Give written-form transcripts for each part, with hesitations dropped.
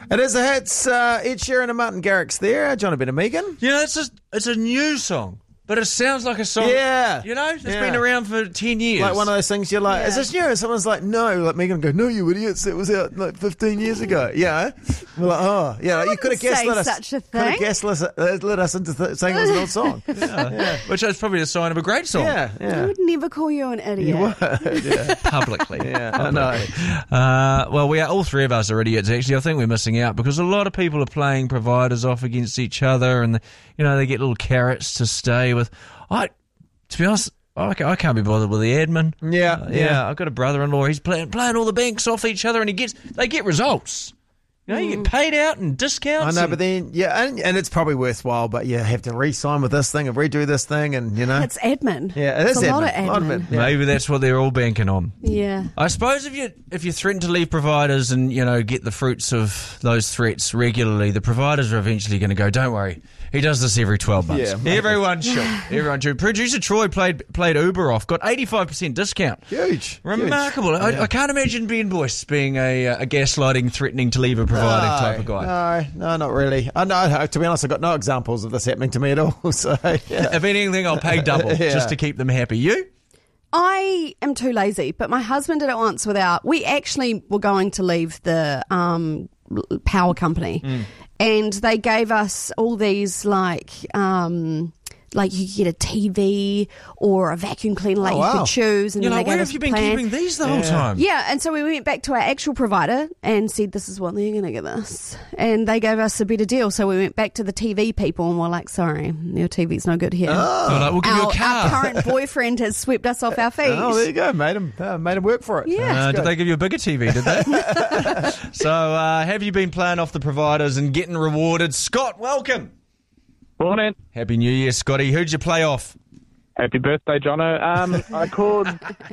It is a hit. It's Ed Sheeran and Martin Garrix there. Johnny Ben and Megan. You know, it's a new song, but it sounds like a song. Yeah. You know, it's been around for 10 years. Like one of those things you're like, is this new? And someone's like, no. Like Megan go, no, you idiots. It was out like 15 years ago. Yeah. We're like, oh. Yeah, like, you could have gaslit us. Such a Could have thing. let us into saying it was an old song. Which is probably a sign of a great song. Yeah. I would never call you an idiot. Publicly. Yeah, I know. Well, we are all three of us are idiots. Actually, I think we're missing out because a lot of people are playing providers off against each other, and they get little carrots to stay with. To be honest, I can't be bothered with the admin. Yeah. I've got a brother-in-law. He's playing all the banks off each other, and they get results. You get paid out and discounts. I know, but then, and it's probably worthwhile, but you have to re-sign with this thing and redo this thing, and, It's admin. Yeah, it is it's a admin. lot of admin. Yeah. Maybe that's what they're all banking on. Yeah. I suppose if you threaten to leave providers and, get the fruits of those threats regularly, the providers are eventually going to go, don't worry, he does this every 12 months. Yeah, Everyone should. Producer Troy played Uber off, got 85% discount. Huge. Remarkable. I can't imagine Ben Boyce being a gaslighting, threatening to leave a provider type of guy. No, not really. I know. To be honest, I've got no examples of this happening to me at all. So, yeah. If anything, I'll pay double just to keep them happy. You? I am too lazy, but my husband did it once without. We actually were going to leave the power company, and they gave us all these like you get a TV or a vacuum cleaner you could choose. And You're then like, they where gave have you us a been plan. keeping these the whole time? Yeah, and so we went back to our actual provider and said, this is what they're going to give us. And they gave us a better deal. So we went back to the TV people and we're like, sorry, your TV's no good here. They're like, we'll give you a car. Our current boyfriend has swept us off our feet. Oh, there you go. Made him work for it. Yeah. Did they give you a bigger TV, did they? So have you been playing off the providers and getting rewarded? Scott, welcome. Morning. Happy New Year, Scotty. Who'd you play off? Happy birthday, Jono. I called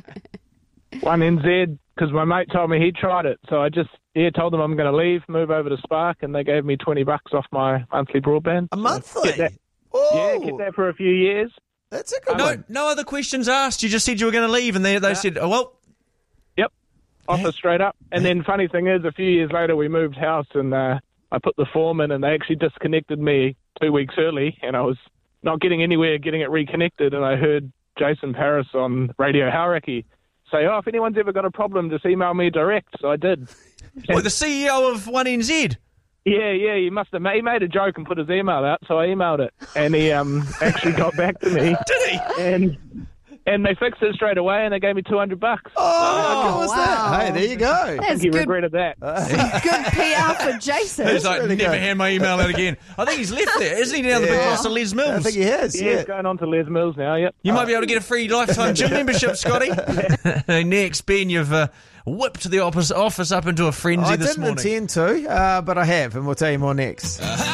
1NZ because my mate told me he tried it. So I just told them I'm going to leave, move over to Spark, and they gave me $20 off my monthly broadband. A monthly? Get that. Oh, Yeah, get that for a few years. That's a good one. No other questions asked. You just said you were going to leave, and they said, oh, well. Yep. Offer straight up. And then funny thing is, a few years later, we moved house, and I put the form in, and they actually disconnected me 2 weeks early, and I was not getting anywhere getting it reconnected, and I heard Jason Paris on Radio Hauraki say, if anyone's ever got a problem, just email me direct. So I did. Well, the CEO of 1NZ. Yeah, he must have he made a joke and put his email out, so I emailed it, and he actually got back to me. Did he? And they fixed it straight away, and they gave me $200. Oh, how cool was that? Hey, there you go. That's He good, regretted that. good PR for Jason. He's like, really never good. hand my email out again. I think he's left there. Isn't he now the big boss of Les Mills? I think he has. Yeah, he's going on to Les Mills now, yep. You might be able to get a free lifetime gym membership, Scotty. Next, Ben, you've whipped the office up into a frenzy I this didn't morning. intend to, but I have, and we'll tell you more next.